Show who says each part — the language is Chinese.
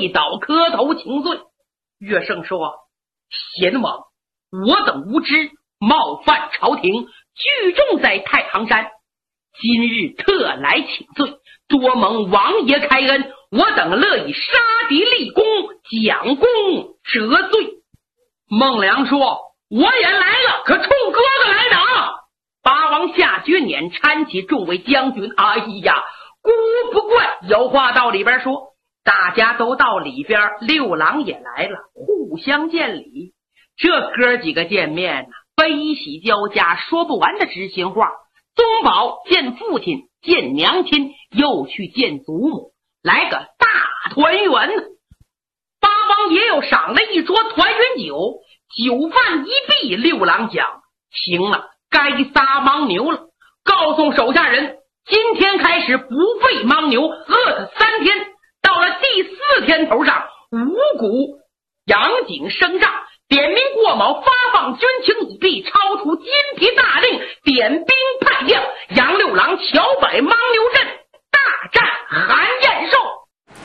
Speaker 1: 跪倒磕头请罪。乐圣说：贤王，我等无知，冒犯朝廷，聚众在太行山，今日特来请罪，多蒙王爷开恩，我等乐以杀敌立功，奖功折罪。孟良说：我也来了，可冲哥哥来的。八王夏觉年搀起众位将军，哎呀，孤不怪。有话到里边说，大家都到里边，六郎也来了，互相见礼。这哥几个见面悲喜交加，说不完的知心话。宗保见父亲，见娘亲，又去见祖母，来个大团圆。八王也有赏了一桌团圆酒，酒饭一毕，六郎讲：行了，该杀牦牛了，告诉手下人，今天开始不喂牦牛，饿它3天，到了第4天头上，五谷阳井生长，点名过卯，发放军情已毕，超出饥